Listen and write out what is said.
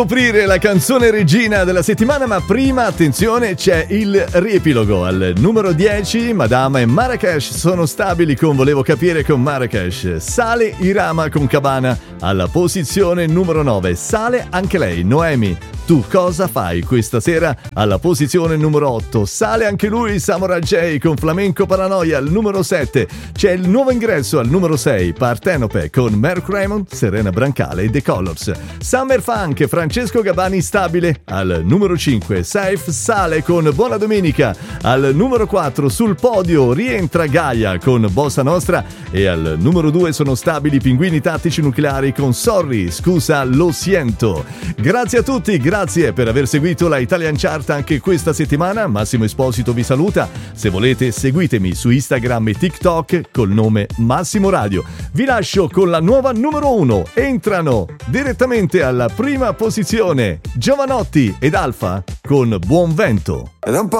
Scoprire la canzone regina della settimana, ma prima attenzione, c'è il riepilogo. Al numero 10 Madama e Marrakesh sono stabili con Volevo capire con Marrakesh. Sale Irama con Cabana. Alla posizione numero 9 sale anche lei, Noemi. Tu cosa fai questa sera? Alla posizione numero 8 sale anche lui, Samurai J con Flamenco Paranoia. Al numero 7 c'è il nuovo ingresso al numero 6, Partenope con Merck Raymond, Serena Brancale e The Colors. Summer Funk, Francesco Gabbani stabile. Al numero 5 Saif sale con Buona Domenica. Al numero 4 sul podio rientra Gaia con Bossa Nostra. E al numero 2 sono stabili Pinguini Tattici Nucleari con Sorry, scusa lo siento. Grazie a tutti, grazie per aver seguito la Italian Chart anche questa settimana. Massimo Esposito vi saluta. Se volete seguitemi su Instagram e TikTok col nome Massimo Radio. Vi lascio con la nuova numero 1. Entrano direttamente alla prima posizione Giovanotti ed Alfa con Buon Vento. Ed è un po'